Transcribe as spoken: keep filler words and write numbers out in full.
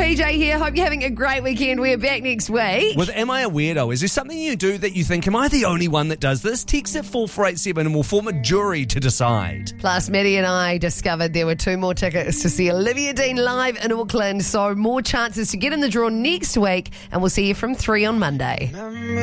P J here. Hope you're having a great weekend. We're back next week. With Am I a Weirdo? Is there something you do that you think, am I the only one that does this? Text at four four eight seven and we'll form a jury to decide. Plus, Maddie and I discovered there were two more tickets to see Olivia Dean live in Auckland. So more chances to get in the draw next week. And we'll see you from three on Monday.